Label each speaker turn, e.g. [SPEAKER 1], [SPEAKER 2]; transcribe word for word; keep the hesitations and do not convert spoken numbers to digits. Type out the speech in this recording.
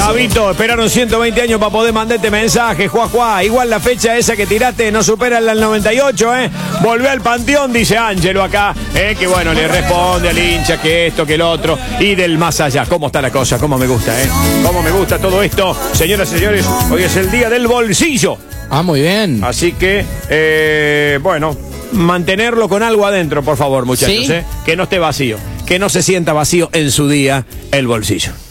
[SPEAKER 1] Gabito, esperaron ciento veinte años para poder mandarte mensaje, Juá, Juá. Igual la fecha esa que tiraste no supera la del noventa y ocho, ¿eh? Volvé al panteón, dice Ángelo acá, ¿eh? Que bueno, le responde al hincha que esto, que el otro, y del más allá. ¿Cómo está la cosa? ¿Cómo me gusta, eh? ¿Cómo me gusta todo esto? Señoras y señores, hoy es el día del bolsillo.
[SPEAKER 2] Ah, muy bien.
[SPEAKER 1] Así que, eh, bueno, mantenerlo con algo adentro, por favor, muchachos,
[SPEAKER 2] ¿Sí?
[SPEAKER 1] ¿eh? Que no esté vacío, que no se sienta vacío en su día el bolsillo.